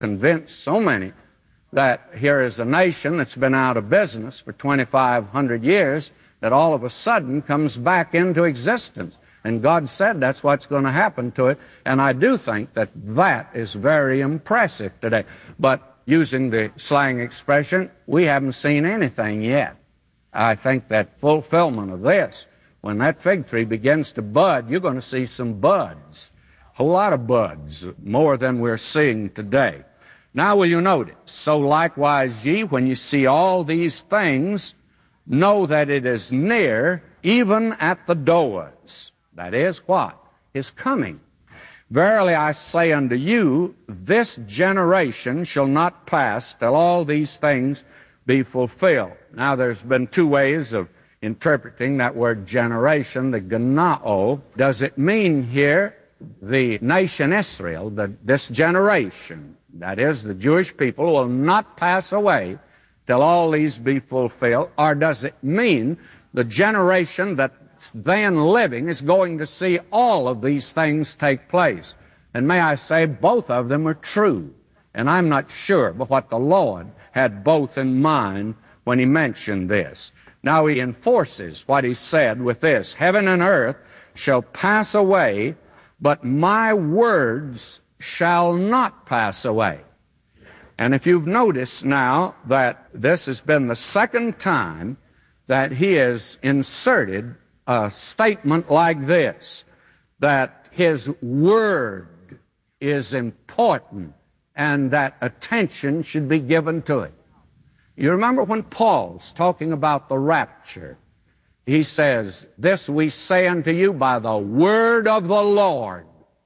convinced so many that here is a nation that's been out of business for 2,500 years that all of a sudden comes back into existence. And God said that's what's going to happen to it. And I do think that that is very impressive today. But using the slang expression, we haven't seen anything yet. I think that fulfillment of this, when that fig tree begins to bud, you're going to see some buds, a whole lot of buds, more than we're seeing today. Now will you notice, so likewise ye, when you see all these things, know that it is near, even at the doors. That is what? His coming. Verily I say unto you, this generation shall not pass till all these things be fulfilled. Now there's been two ways of interpreting that word generation, the genao. Does it mean here the nation Israel, this generation, that is, the Jewish people, will not pass away till all these be fulfilled? Or does it mean the generation that's then living is going to see all of these things take place? And may I say, both of them are true. And I'm not sure but what the Lord had both in mind when he mentioned this. Now he enforces what he said with this: heaven and earth shall pass away, but my words shall not pass away. And if you've noticed now that this has been the second time that he has inserted a statement like this, that his word is important and that attention should be given to it. You remember when Paul's talking about the rapture, he says, this we say unto you by the word of the Lord.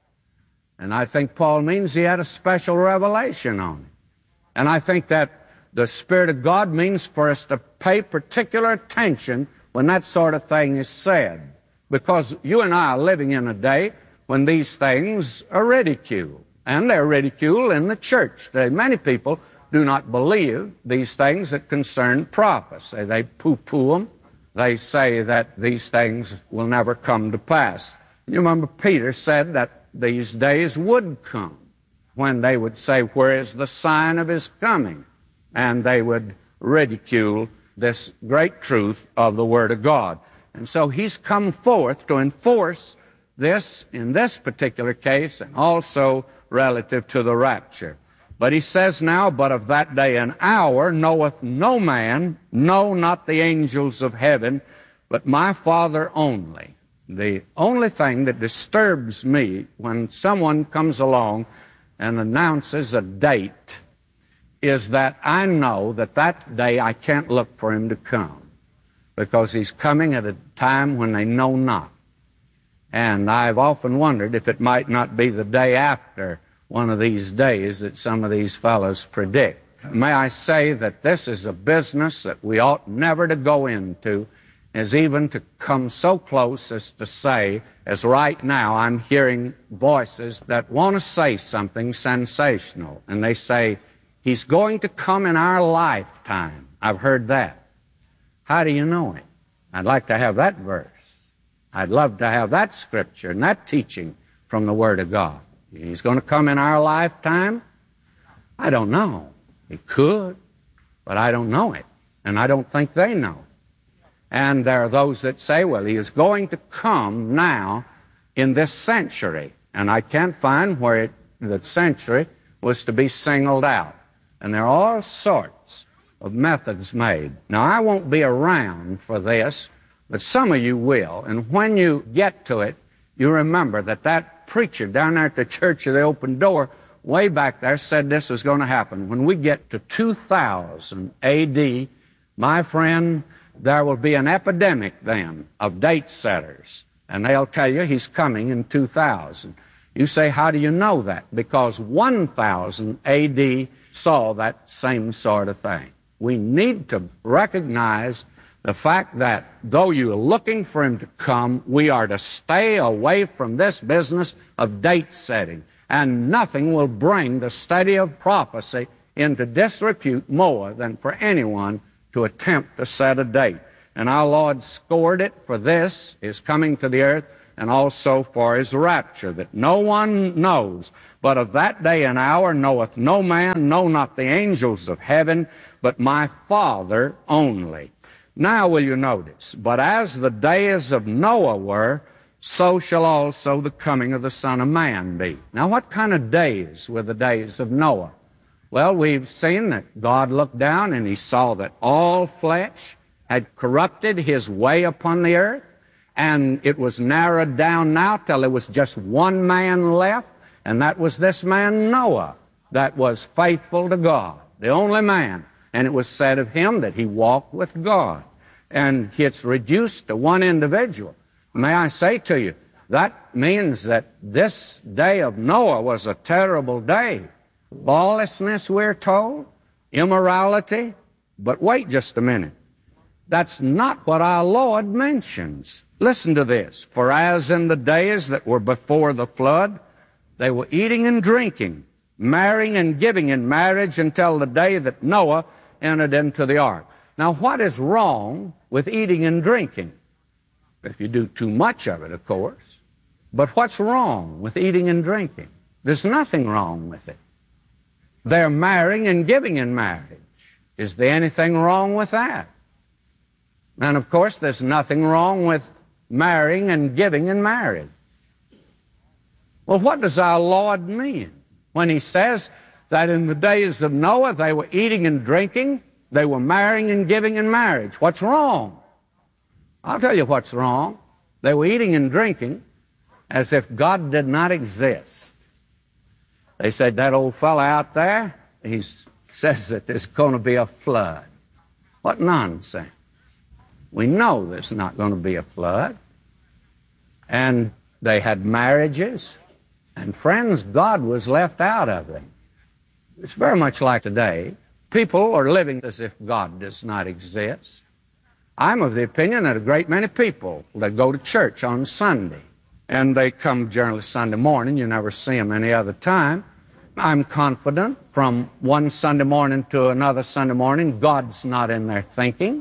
And I think Paul means he had a special revelation on it. And I think that the Spirit of God means for us to pay particular attention when that sort of thing is said. Because you and I are living in a day when these things are ridiculed. And they're ridiculed in the church today. Many people do not believe these things that concern prophecy. They poo-poo them. They say that these things will never come to pass. You remember Peter said that these days would come when they would say, where is the sign of his coming? And they would ridicule this great truth of the Word of God. And so he's come forth to enforce this in this particular case and also relative to the rapture. But he says now, but of that day and hour knoweth no man, no, not the angels of heaven, but my Father only. The only thing that disturbs me when someone comes along and announces a date is that I know that that day I can't look for him to come, because he's coming at a time when they know not. And I've often wondered if it might not be the day after one of these days that some of these fellows predict. May I say that this is a business that we ought never to go into, is even to come so close as to say, as right now I'm hearing voices that want to say something sensational, and they say, he's going to come in our lifetime. I've heard that. How do you know it? I'd like to have that verse. I'd love to have that scripture and that teaching from the Word of God. He's going to come in our lifetime? I don't know. He could, but I don't know it, and I don't think they know. And there are those that say, well, he is going to come now in this century, and I can't find where that century was to be singled out. And there are all sorts of methods made. Now, I won't be around for this, but some of you will, and when you get to it, you remember that that preacher down there at the Church of the Open Door way back there said this was going to happen. When we get to 2000 A.D., my friend, there will be an epidemic then of date setters, and they'll tell you he's coming in 2000. You say, how do you know that? Because 1000 A.D. saw that same sort of thing. We need to recognize the fact that though you're looking for him to come, we are to stay away from this business of date setting. And nothing will bring the study of prophecy into disrepute more than for anyone to attempt to set a date. And our Lord scored it for this, his coming to the earth, and also for his rapture, that no one knows, but of that day and hour knoweth no man, no, not the angels of heaven, but my Father only. Now will you notice, but as the days of Noah were, so shall also the coming of the Son of Man be. Now what kind of days were the days of Noah? Well, we've seen that God looked down and he saw that all flesh had corrupted his way upon the earth, and it was narrowed down now till there was just one man left, and that was this man Noah, that was faithful to God, the only man. And it was said of him that he walked with God. And it's reduced to one individual. May I say to you, that means that this day of Noah was a terrible day. Lawlessness, we're told, immorality. But wait just a minute. That's not what our Lord mentions. Listen to this. For as in the days that were before the flood, they were eating and drinking, marrying and giving in marriage until the day that Noah entered into the ark. Now, what is wrong with eating and drinking? If you do too much of it, of course. But what's wrong with eating and drinking? There's nothing wrong with it. They're marrying and giving in marriage. Is there anything wrong with that? And of course, there's nothing wrong with marrying and giving in marriage. Well, what does our Lord mean when he says that in the days of Noah they were eating and drinking, they were marrying and giving in marriage? What's wrong? I'll tell you what's wrong. They were eating and drinking as if God did not exist. They said, that old fellow out there, he says that there's going to be a flood. What nonsense. We know there's not going to be a flood. And they had marriages. And friends, God was left out of them. It's very much like today. People are living as if God does not exist. I'm of the opinion that a great many people that go to church on Sunday, and they come generally Sunday morning, you never see them any other time. I'm confident from one Sunday morning to another Sunday morning, God's not in their thinking.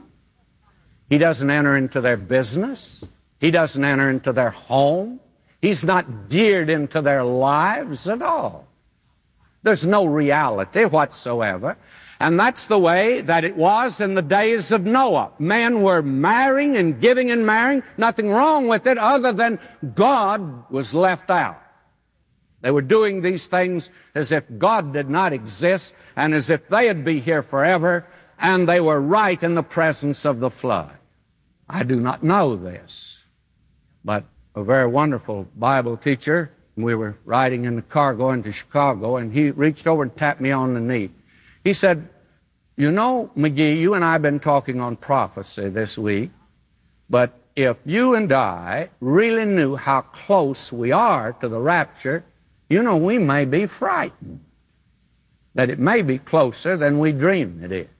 He doesn't enter into their business. He doesn't enter into their home. He's not geared into their lives at all. There's no reality whatsoever. And that's the way that it was in the days of Noah. Men were marrying and giving and marrying. Nothing wrong with it other than God was left out. They were doing these things as if God did not exist and as if they'd be here forever, and they were right in the presence of the flood. I do not know this, but a very wonderful Bible teacher, we were riding in the car going to Chicago, and he reached over and tapped me on the knee. He said, you know, McGee, you and I have been talking on prophecy this week, but if you and I really knew how close we are to the rapture, you know, we may be frightened that it may be closer than we dream it is.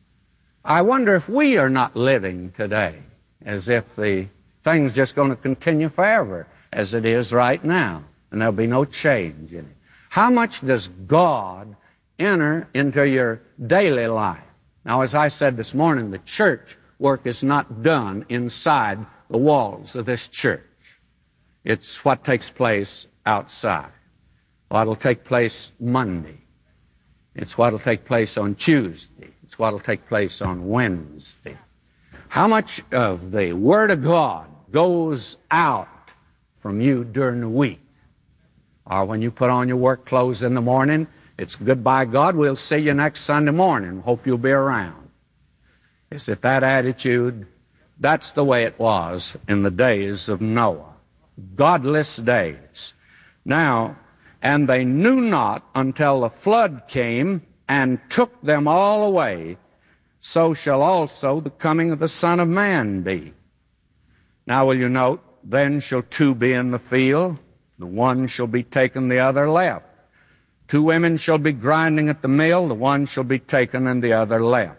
I wonder if we are not living today as if the thing's just going to continue forever as it is right now, and there'll be no change in it. How much does God enter into your daily life? Now, as I said this morning, the church work is not done inside the walls of this church. It's what takes place outside. What'll take place Monday. It's what'll take place on Tuesday. It's what'll take place on Wednesday. How much of the Word of God goes out from you during the week? Or when you put on your work clothes in the morning, it's goodbye, God, we'll see you next Sunday morning. Hope you'll be around. Is it that attitude? That's the way it was in the days of Noah. Godless days. Now, and they knew not until the flood came and took them all away, so shall also the coming of the Son of Man be. Now will you note, then shall two be in the field, the one shall be taken, the other left. Two women shall be grinding at the mill, the one shall be taken and the other left.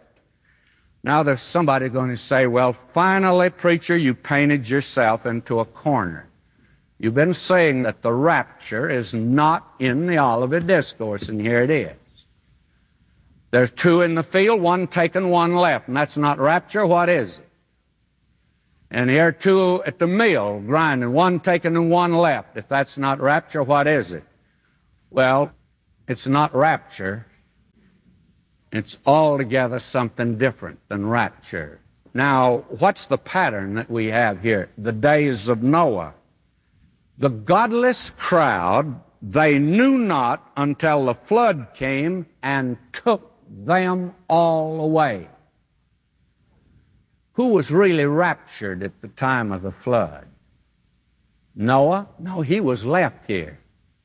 Now there's somebody going to say, well, finally, preacher, you painted yourself into a corner. You've been saying that the rapture is not in the Olivet Discourse, and here it is. There's two in the field, one taken, one left, and that's not rapture. What is it? And here two at the mill grinding, one taken and one left. If that's not rapture, what is it? Well, it's not rapture. It's altogether something different than rapture. Now, what's the pattern that we have here? The days of Noah. The godless crowd, they knew not until the flood came and took them all away. Who was really raptured at the time of the flood? Noah? No, he was left here.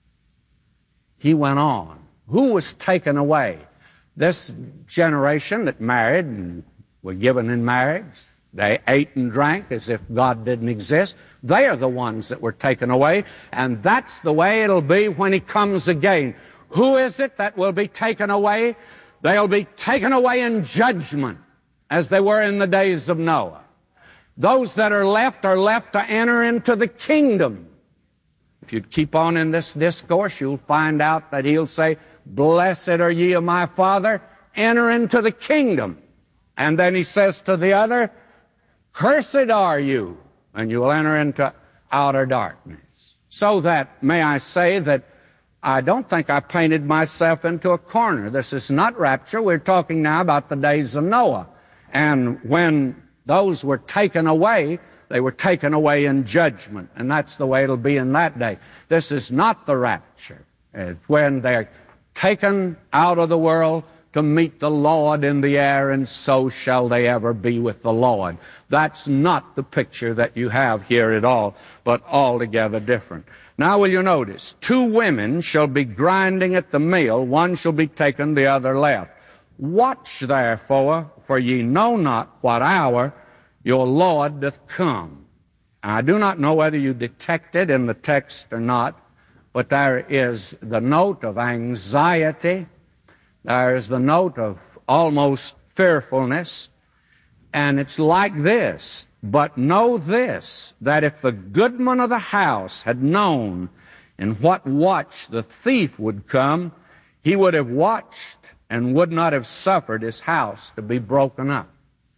He went on. Who was taken away? This generation that married and were given in marriage, they ate and drank as if God didn't exist. They are the ones that were taken away, and that's the way it'll be when He comes again. Who is it that will be taken away? They'll be taken away in judgment, as they were in the days of Noah. Those that are left to enter into the kingdom. If you keep on in this discourse, you'll find out that He'll say, "Blessed are ye of my Father, enter into the kingdom." And then He says to the other, "Cursed are you, and you will enter into outer darkness." So that, may I say that I don't think I painted myself into a corner. This is not rapture. We're talking now about the days of Noah. And when those were taken away, they were taken away in judgment. And that's the way it'll be in that day. This is not the rapture. It's when they're taken out of the world to meet the Lord in the air, and so shall they ever be with the Lord. That's not the picture that you have here at all, but altogether different. Now will you notice, two women shall be grinding at the mill, one shall be taken, the other left. Watch therefore, for ye know not what hour your Lord doth come. I do not know whether you detect it in the text or not, but there is the note of anxiety, there is the note of almost fearfulness, and it's like this: "But know this, that if the goodman of the house had known in what watch the thief would come, he would have watched and would not have suffered his house to be broken up."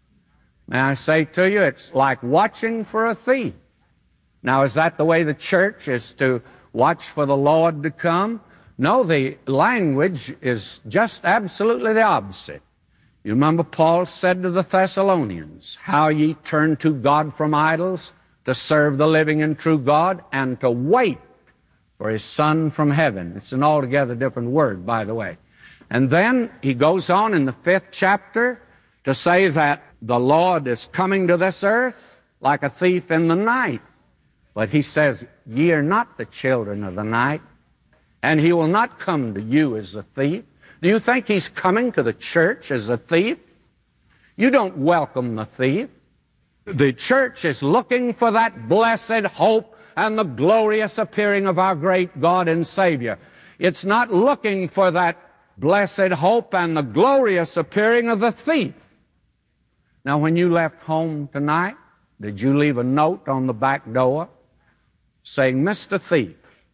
May I say to you, it's like watching for a thief. Now, is that the way the church is to watch for the Lord to come? No, the language is just absolutely the opposite. You remember Paul said to the Thessalonians, "How ye turn to God from idols, to serve the living and true God, and to wait for His Son from heaven." It's an altogether different word, by the way. And then he goes on in the 5th chapter to say that the Lord is coming to this earth like a thief in the night. But he says, "Ye are not the children of the night, and He will not come to you as a thief." Do you think He's coming to the church as a thief? You don't welcome the thief. The church is looking for that blessed hope and the glorious appearing of our great God and Savior. It's not looking for that blessed hope and the glorious appearing of the thief. Now, when you left home tonight, did you leave a note on the back door saying, "Mr. Thief,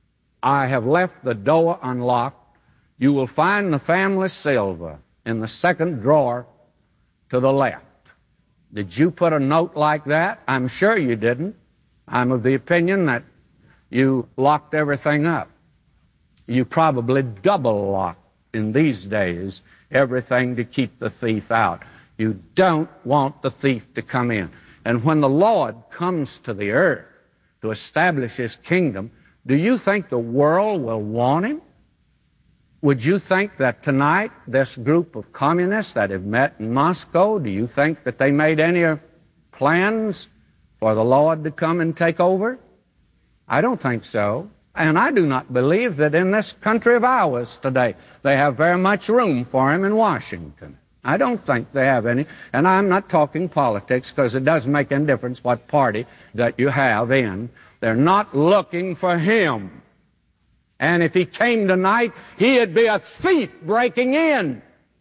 I have left the door unlocked. You will find the family silver in the 2nd drawer to the left"? Did you put a note like that? I'm sure you didn't. I'm of the opinion that you locked everything up. You probably double locked in these days everything to keep the thief out. You don't want the thief to come in. And when the Lord comes to the earth to establish His kingdom, do you think the world will want Him? Would you think that tonight this group of communists that have met in Moscow, do you think that they made any plans for the Lord to come and take over? I don't think so. And I do not believe that in this country of ours today they have very much room for Him in Washington. I don't think they have any. And I'm not talking politics, because it doesn't make any difference what party that you have in. They're not looking for Him. And if He came tonight, He'd be a thief breaking in.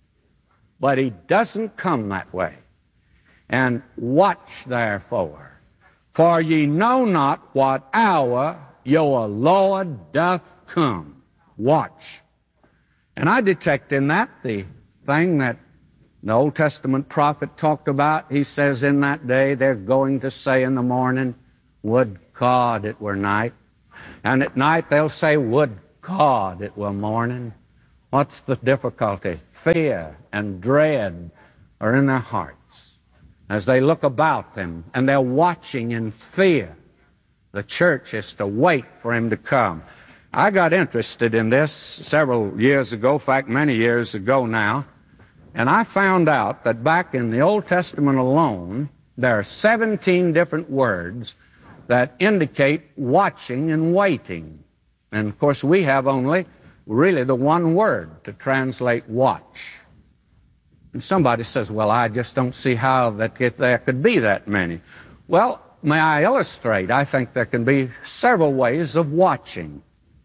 But He doesn't come that way. And watch therefore, for ye know not what hour your Lord doth come. Watch. And I detect in that the thing that The Old Testament prophet talked about, he says, in that day they're going to say in the morning, would God it were night. And at night they'll say, would God it were morning. What's the difficulty? Fear and dread are in their hearts as they look about them, and they're watching in fear. The church is to wait for him to come. I got interested in this several years ago, in fact, many years ago now, and I found out that back in the Old Testament alone, there are 17 different words that indicate watching and waiting. And of course, we have only really the one word to translate watch. And somebody says, well, I just don't see how that there could be that many. Well, may I illustrate? I think there can be several ways of watching.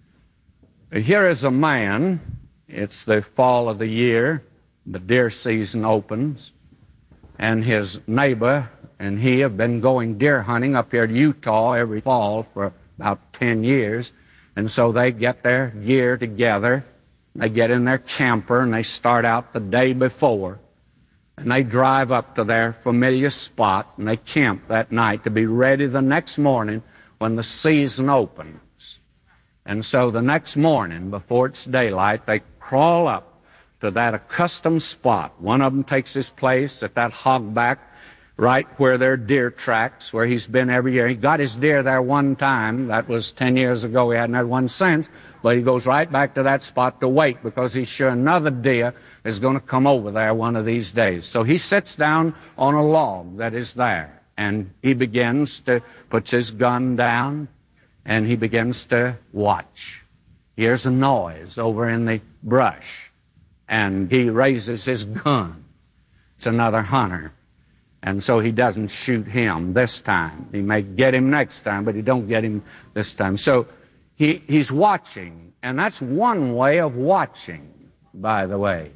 Here is a man. It's the fall of the year. The deer season opens. And his neighbor and he have been going deer hunting up here to Utah every fall for about 10 years. And so they get their gear together. They get in their camper and they start out the day before. And they drive up to their familiar spot and they camp that night to be ready the next morning when the season opens. And so the next morning, before it's daylight, they crawl up to that accustomed spot. One of them takes his place at that hogback right where there are deer tracks, where he's been every year. He got his deer there one time. That was 10 years ago. He hadn't had one since. But he goes right back to that spot to wait because he's sure another deer is going to come over there one of these days. So he sits down on a log that is there, and he begins to put his gun down, and he begins to watch. Hears a noise over in the brush, and he raises his gun. It's another hunter. And so he doesn't shoot him this time. He may get him next time, but he don't get him this time. So he's watching, and that's one way of watching, by the way.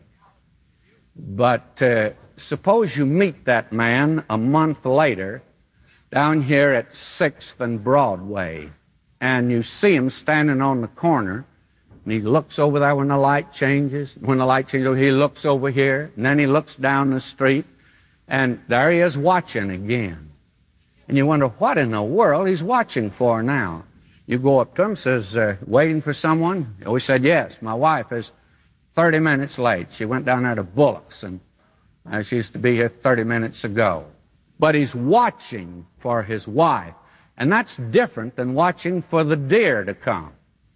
But suppose you meet that man a month later down here at 6th and Broadway, and you see him standing on the corner, and he looks over there when the light changes. When the light changes, he looks over here, and then he looks down the street, and there he is watching again. And you wonder what in the world he's watching for now. You go up to him, says, waiting for someone? We said, yes, my wife is 30 minutes late. She went down there to Bullock's, and she used to be here 30 minutes ago. But he's watching for his wife, and that's different than watching for the deer to come.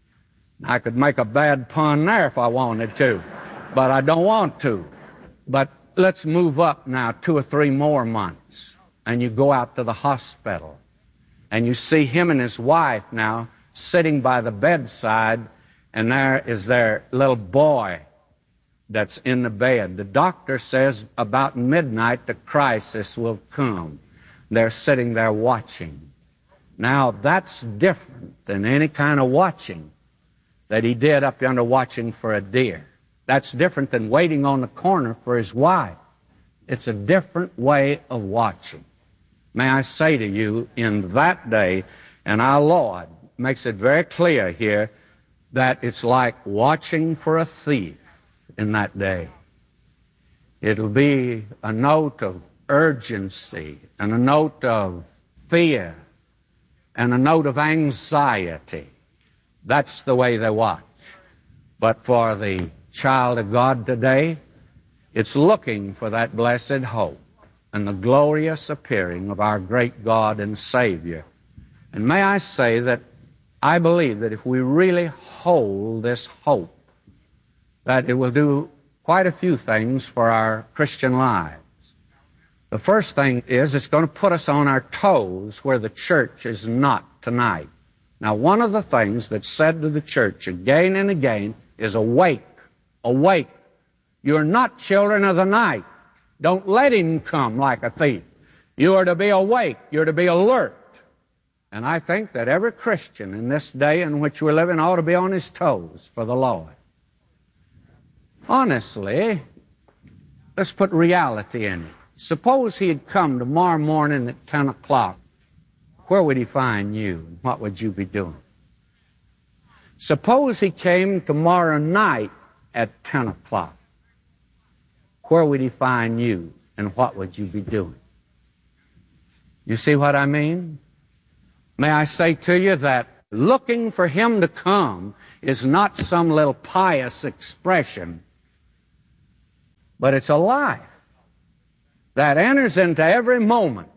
I could make a bad pun there if I wanted to, but I don't want to. But let's move up now 2 or 3 more months, and you go out to the hospital, and you see him and his wife now sitting by the bedside, and there is their little boy that's in the bed. The doctor says about midnight the crisis will come. They're sitting there watching. Now, that's different than any kind of watching that he did up yonder watching for a deer. That's different than waiting on the corner for his wife. It's a different way of watching. May I say to you, in that day, and our Lord makes it very clear here, that it's like watching for a thief in that day. It'll be a note of urgency and a note of fear and a note of anxiety. That's the way they watch. But for the child of God today, it's looking for that blessed hope and the glorious appearing of our great God and Savior. And may I say that I believe that if we really hold this hope, that it will do quite a few things for our Christian lives. The first thing is it's going to put us on our toes where the church is not tonight. Now, one of the things that's said to the church again and again is awake, awake. You're not children of the night. Don't let him come like a thief. You are to be awake. You're to be alert. And I think that every Christian in this day in which we're living ought to be on his toes for the Lord. Honestly, let's put reality in it. Suppose he had come tomorrow morning at 10 o'clock. Where would he find you? What would you be doing? Suppose he came tomorrow night at 10 o'clock. where would he find you, and what would you be doing? You see what I mean? May I say to you that looking for him to come is not some little pious expression, but it's a life that enters into every moment.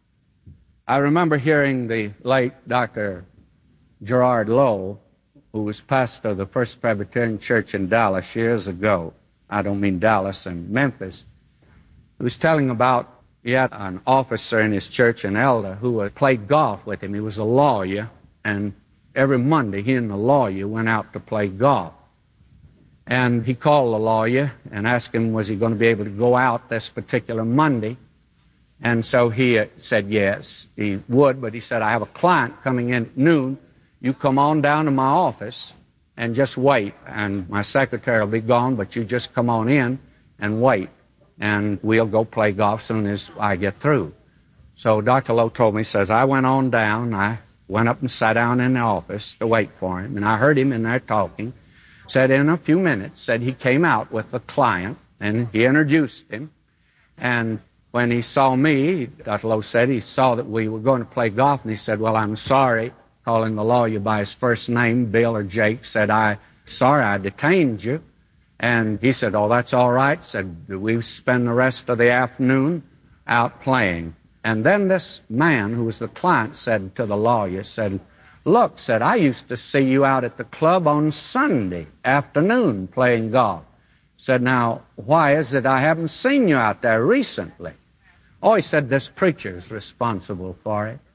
I remember hearing the late Dr. Gerard Lowe, who was pastor of the First Presbyterian Church in Dallas years ago. I don't mean Dallas and Memphis. He was telling about he had an officer in his church, an elder, who had played golf with him. He was a lawyer, and every Monday he and the lawyer went out to play golf. And he called the lawyer and asked him was he going to be able to go out this particular Monday. And so he said yes, he would, but he said, I have a client coming in at noon. You come on down to my office and just wait, and my secretary will be gone, but you just come on in and wait, and we'll go play golf as soon as I get through. So Dr. Lowe told me, he says, I went on down, I went up and sat down in the office to wait for him, and I heard him in there talking. Said in a few minutes, said he came out with a client, and he introduced him, and when he saw me, Dr. Lowe said he saw that we were going to play golf, and he said, well, I'm sorry, calling the lawyer by his first name, Bill or Jake, said, sorry I detained you. And he said, oh, that's all right. Said, we spend the rest of the afternoon out playing. And then this man, who was the client, said to the lawyer, said, look, said, I used to see you out at the club on Sunday afternoon playing golf. Said, now, why is it I haven't seen you out there recently? Oh, he said, this preacher's responsible for it.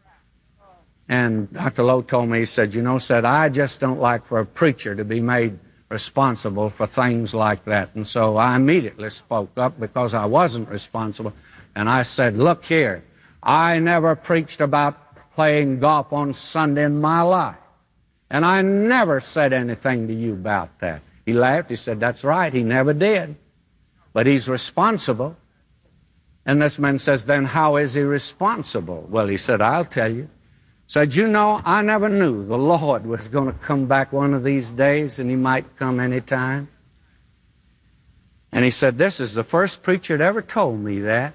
And Dr. Lowe told me, he said, you know, said, I just don't like for a preacher to be made responsible for things like that. And so I immediately spoke up because I wasn't responsible. And I said, look here, I never preached about playing golf on Sunday in my life. And I never said anything to you about that. He laughed. He said, that's right. He never did. But he's responsible. And this man says, then how is he responsible? Well, he said, I'll tell you. Said, you know, I never knew the Lord was going to come back one of these days, and he might come any time. And he said, this is the first preacher that ever told me that.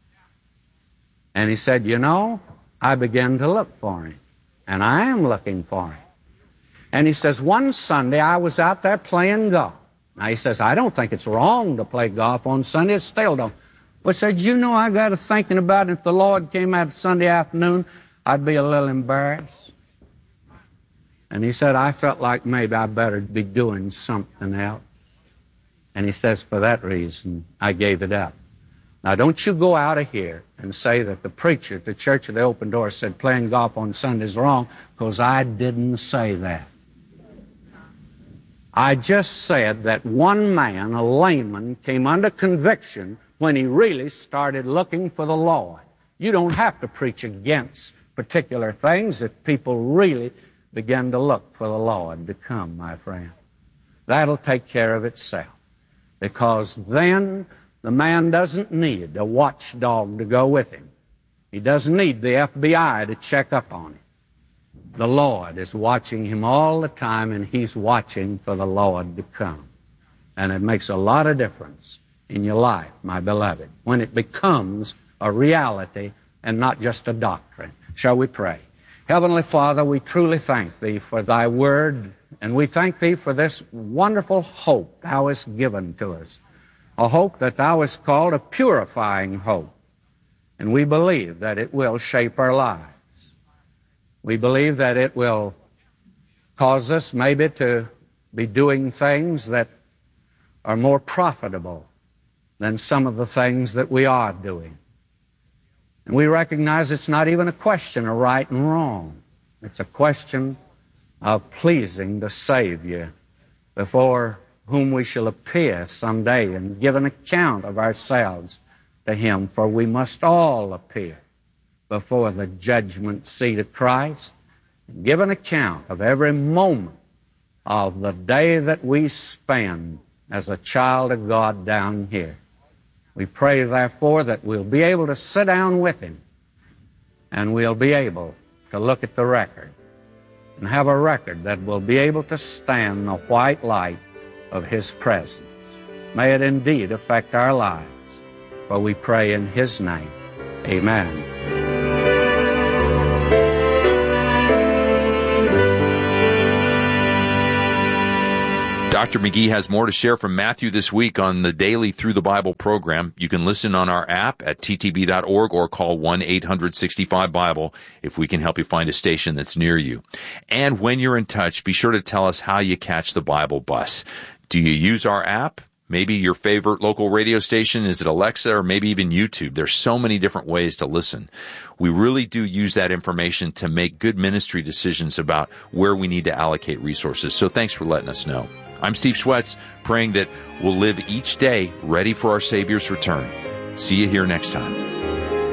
And he said, you know, I began to look for him, and I am looking for him. And he says, one Sunday I was out there playing golf. Now he says, I don't think it's wrong to play golf on Sunday. It still don't. But said, you know, I got to thinking about it. If the Lord came out Sunday afternoon, I'd be a little embarrassed. And he said, I felt like maybe I better be doing something else. And he says, for that reason, I gave it up. Now, don't you go out of here and say that the preacher at the Church of the Open Door said playing golf on Sunday is wrong, because I didn't say that. I just said that one man, a layman, came under conviction when he really started looking for the Lord. You don't have to preach against particular things if people really begin to look for the Lord to come, my friend. That'll take care of itself, because then the man doesn't need a watchdog to go with him. He doesn't need the FBI to check up on him. The Lord is watching him all the time, and he's watching for the Lord to come. And it makes a lot of difference in your life, my beloved, when it becomes a reality and not just a doctrine. Shall we pray? Heavenly Father, we truly thank Thee for Thy Word, and we thank Thee for this wonderful hope Thou hast given to us, a hope that Thou hast called a purifying hope, and we believe that it will shape our lives. We believe that it will cause us maybe to be doing things that are more profitable than some of the things that we are doing. And we recognize it's not even a question of right and wrong. It's a question of pleasing the Savior, before whom we shall appear someday and give an account of ourselves to Him. For we must all appear before the judgment seat of Christ and give an account of every moment of the day that we spend as a child of God down here. We pray, therefore, that we'll be able to sit down with Him, and we'll be able to look at the record and have a record that will be able to stand the white light of His presence. May it indeed affect our lives. for we pray in His name. Amen. Dr. McGee has more to share from Matthew this week on the Daily Through the Bible program. You can listen on our app at ttb.org or call 1-800-65-BIBLE if we can help you find a station that's near you. And when you're in touch, be sure to tell us how you catch the Bible bus. Do you use our app? Maybe your favorite local radio station, is it Alexa, or maybe even YouTube? There's so many different ways to listen. We really do use that information to make good ministry decisions about where we need to allocate resources. So thanks for letting us know. I'm Steve Schwetz, praying that we'll live each day ready for our Savior's return. See you here next time.